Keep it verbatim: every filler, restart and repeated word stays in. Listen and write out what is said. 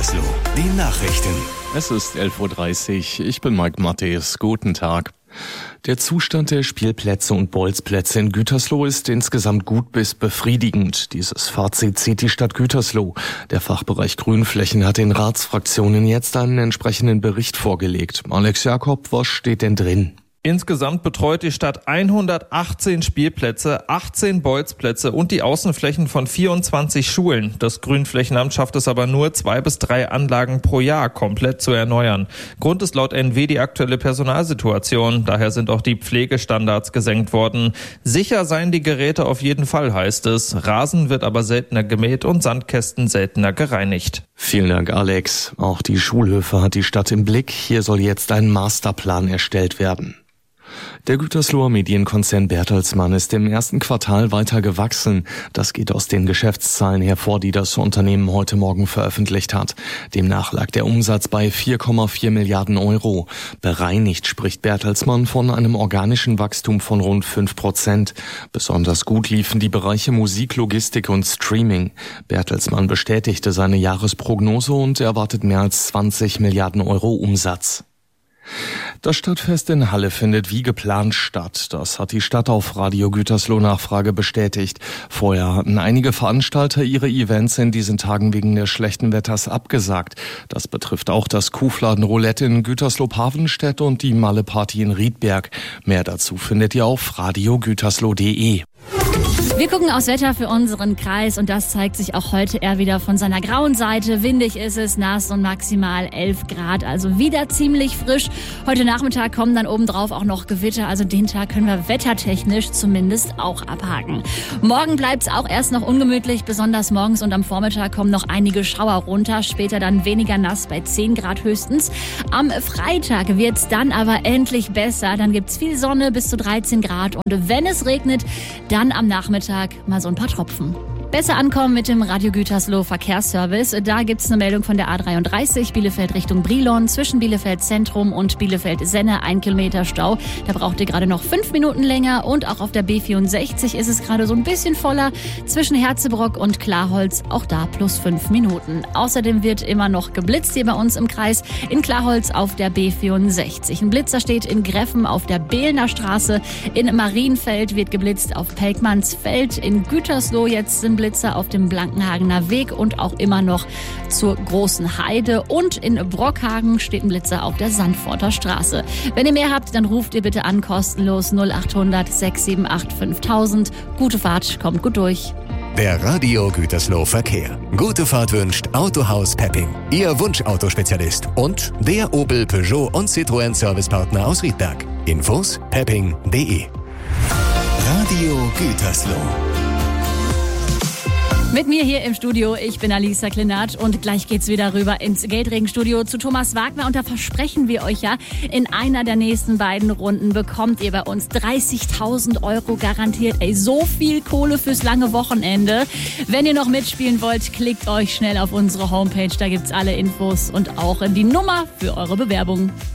Gütersloh, die Nachrichten. Es ist elf Uhr dreißig, ich bin Mike Matthes, guten Tag. Der Zustand der Spielplätze und Bolzplätze in Gütersloh ist insgesamt gut bis befriedigend. Dieses Fazit zieht die Stadt Gütersloh. Der Fachbereich Grünflächen hat den Ratsfraktionen jetzt einen entsprechenden Bericht vorgelegt. Alex Jakob, was steht denn drin? Insgesamt betreut die Stadt hundertachtzehn Spielplätze, achtzehn Bolzplätze und die Außenflächen von vierundzwanzig Schulen. Das Grünflächenamt schafft es aber nur, zwei bis drei Anlagen pro Jahr komplett zu erneuern. Grund ist laut N W die aktuelle Personalsituation. Daher sind auch die Pflegestandards gesenkt worden. Sicher seien die Geräte auf jeden Fall, heißt es. Rasen wird aber seltener gemäht und Sandkästen seltener gereinigt. Vielen Dank, Alex. Auch die Schulhöfe hat die Stadt im Blick. Hier soll jetzt ein Masterplan erstellt werden. Der Gütersloher Medienkonzern Bertelsmann ist im ersten Quartal weiter gewachsen. Das geht aus den Geschäftszahlen hervor, die das Unternehmen heute Morgen veröffentlicht hat. Demnach lag der Umsatz bei vier Komma vier Milliarden Euro. Bereinigt spricht Bertelsmann von einem organischen Wachstum von rund fünf Prozent. Besonders gut liefen die Bereiche Musik, Logistik und Streaming. Bertelsmann bestätigte seine Jahresprognose und erwartet mehr als zwanzig Milliarden Euro Umsatz. Das Stadtfest in Halle findet wie geplant statt. Das hat die Stadt auf Radio Gütersloh Nachfrage bestätigt. Vorher hatten einige Veranstalter ihre Events in diesen Tagen wegen des schlechten Wetters abgesagt. Das betrifft auch das Kuhfladen Roulette in Gütersloh-Pavenstedt und die Malle-Party in Riedberg. Mehr dazu findet ihr auf radio gütersloh punkt de. Wir gucken aufs Wetter für unseren Kreis und das zeigt sich auch heute eher wieder von seiner grauen Seite. Windig ist es, nass und maximal elf Grad, also wieder ziemlich frisch. Heute Nachmittag kommen dann obendrauf auch noch Gewitter, also den Tag können wir wettertechnisch zumindest auch abhaken. Morgen bleibt's auch erst noch ungemütlich, besonders morgens und am Vormittag kommen noch einige Schauer runter, später dann weniger nass bei zehn Grad höchstens. Am Freitag wird's dann aber endlich besser, dann gibt's viel Sonne bis zu dreizehn Grad und wenn es regnet, dann am Nachmittag mal so ein paar Tropfen. Besser ankommen mit dem Radio Gütersloh Verkehrsservice. Da gibt's eine Meldung von der A dreiunddreißig, Bielefeld Richtung Brilon, zwischen Bielefeld Zentrum und Bielefeld-Senne, ein Kilometer Stau. Da braucht ihr gerade noch fünf Minuten länger und auch auf der B vierundsechzig ist es gerade so ein bisschen voller. Zwischen Herzebrock und Klarholz, auch da plus fünf Minuten. Außerdem wird immer noch geblitzt hier bei uns im Kreis. In Klarholz auf der B vierundsechzig. Ein Blitzer steht in Greffen auf der Behlener Straße. In Marienfeld wird geblitzt auf Pelkmannsfeld. In Gütersloh jetzt sind Blitzer auf dem Blankenhagener Weg und auch immer noch zur Großen Heide. Und in Brockhagen steht ein Blitzer auf der Sandforter Straße. Wenn ihr mehr habt, dann ruft ihr bitte an, kostenlos null achthundert sechs sieben acht fünftausend. Gute Fahrt, kommt gut durch. Der Radio Gütersloh Verkehr. Gute Fahrt wünscht Autohaus Pepping, Ihr Wunschautospezialist und der Opel, Peugeot und Citroën Servicepartner aus Riedberg. Infos pepping punkt de. Radio Gütersloh. Mit mir hier im Studio, ich bin Alisa Klinat und gleich geht's wieder rüber ins Geldregenstudio zu Thomas Wagner und da versprechen wir euch ja, in einer der nächsten beiden Runden bekommt ihr bei uns dreißigtausend Euro garantiert. Ey, so viel Kohle fürs lange Wochenende. Wenn ihr noch mitspielen wollt, klickt euch schnell auf unsere Homepage, da gibt's alle Infos und auch die Nummer für eure Bewerbung.